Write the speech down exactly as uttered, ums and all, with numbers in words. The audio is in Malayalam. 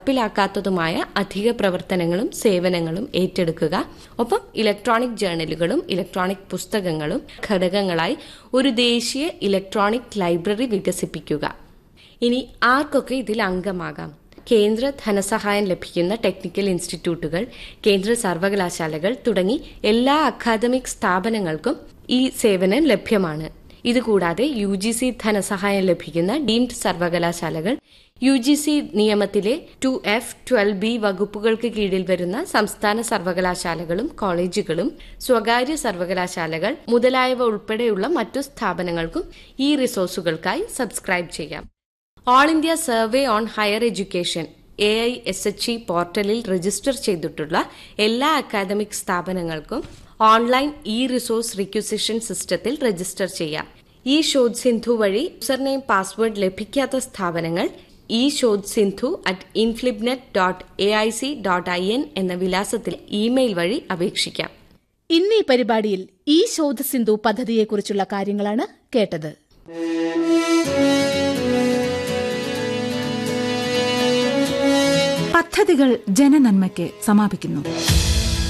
പ്പിലാക്കാത്തതുമായ അധിക പ്രവർത്തനങ്ങളും സേവനങ്ങളും ഏറ്റെടുക്കുക. ഒപ്പം ഇലക്ട്രോണിക് ജേർണലുകളും ഇലക്ട്രോണിക് പുസ്തകങ്ങളും ഘടകങ്ങളായി ഒരു ദേശീയ ഇലക്ട്രോണിക് ലൈബ്രറി വികസിപ്പിക്കുക. ഇനി ആർക്കൊക്കെ ഇതിൽ അംഗമാകാം? കേന്ദ്ര ധനസഹായം ലഭിക്കുന്ന ടെക്നിക്കൽ ഇൻസ്റ്റിറ്റ്യൂട്ടുകൾ, കേന്ദ്ര സർവകലാശാലകൾ തുടങ്ങി എല്ലാ അക്കാദമിക് സ്ഥാപനങ്ങൾക്കും ഈ സേവനം ലഭ്യമാണ്. ഇതുകൂടാതെ യു ജി സി ധനസഹായം ലഭിക്കുന്ന ഡീംഡ് സർവകലാശാലകൾ, യു ജി സി നിയമത്തിലെ ടു എഫ് ട്വൽവ് ബി വകുപ്പുകൾക്ക് കീഴിൽ വരുന്ന സംസ്ഥാന സർവകലാശാലകളും കോളേജുകളും സ്വകാര്യ സർവകലാശാലകൾ മുതലായവ ഉൾപ്പെടെയുള്ള മറ്റു സ്ഥാപനങ്ങൾക്കും ഈ റിസോഴ്സുകൾക്കായി സബ്സ്ക്രൈബ് ചെയ്യാം. All India survey on higher education A I S H E പോർട്ടലിൽ രജിസ്റ്റർ ചെയ്തിട്ടുള്ള എല്ലാ അക്കാദമിക് സ്ഥാപനങ്ങൾക്കും ഓൺലൈൻ ഇ റിസോഴ്സ് റിക്വസിഷൻ സിസ്റ്റത്തിൽ രജിസ്റ്റർ ചെയ്യാം. ഈ ശോധ് സിന്ധു വഴി യൂസർനെയിം പാസ്വേഡ് ലഭിക്കാത്ത സ്ഥാപനങ്ങൾ E Shodh Sindhu at INFLIBNET dot A I C dot I N എന്ന വിലാസത്തിൽ ഇമെയിൽ വഴി അപേക്ഷിക്കാം. ഇന്ന് ഈ പരിപാടിയിൽ ഇ ശോധ് സിന്ധു പദ്ധതിയെക്കുറിച്ചുള്ള കാര്യങ്ങളാണ് കേട്ടത്. പദ്ധതികൾ ജനനന്മയ്ക്ക് സമാപിക്കുന്നു.